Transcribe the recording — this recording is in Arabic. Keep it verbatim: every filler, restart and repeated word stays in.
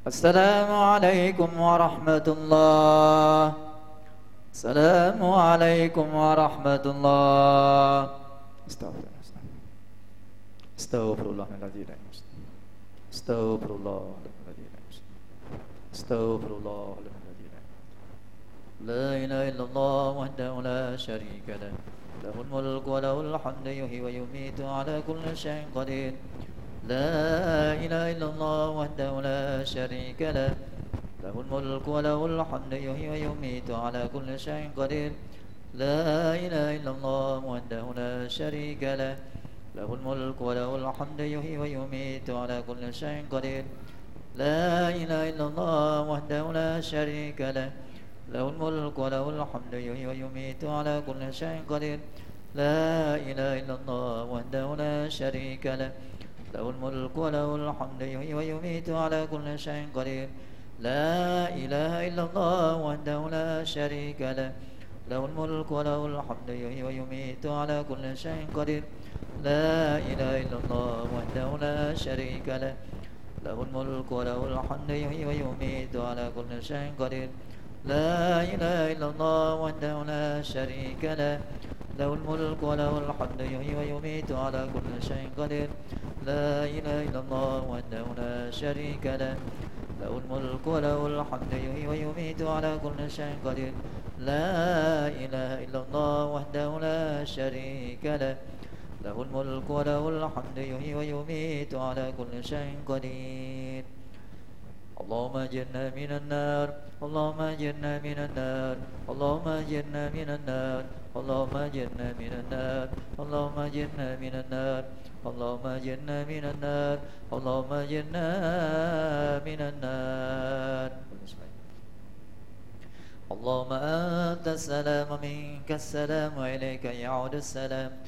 السلام عليكم ورحمة الله. السلام عليكم ورحمة الله. استغفر استغفر الله الذي لا يموت. استغفر الله الذي لا يموت. استغفر الله الذي لا يموت. لا إله إلا الله وحده لا شريك له، له الملك وله الحمد يحيي ويميت على كل شيء قدير. لا إله إلا الله وحده لا شريك له، له الملك وله الحمد يحيي ويميت على كل شيء قدير. لا إله إلا الله وحده لا شريك له، له الملك وله الحمد يحيي ويميت على كل شيء قدير. لا إله إلا الله وحده لا شريك له، له الملك وله الحمد يحيي ويميت على كل شيء قدير. لا إله إلا الله وحده لا شريك له، له الملك وله الحمد يحيي ويميت على كل شيء قدير. لا إله إلا الله وحده لا شريك له، له الملك وله الحمد يحيي ويميت على كل شيء قدير. لا إله إلا الله وحده لا شريك له، له الملك وله الحمد يحيي ويميت على كل شيء قدير. لا إله إلا الله وحده لا شريك له، له الملك وله الحمد يحيي ويميت على كل شيء قدير. لا إله إلا الله وحده لا شريك له، له الملك وله الحمد يحيي ويميت على كل شيء قدير. لا إله إلا الله وحده لا شريك له، له الملك وله الحمد يحيي ويميت على كل شيء قدير. اللهم اجرنا من النار، اللهم اجرنا من النار، اللهم اجرنا من النار، اللهم اجرنا من النار، اللهم اجرنا من النار، اللهم اجرنا من النار، اللهم اجرنا من النار. اللهم أنت السلام منك السلام وإليك يعود السلام.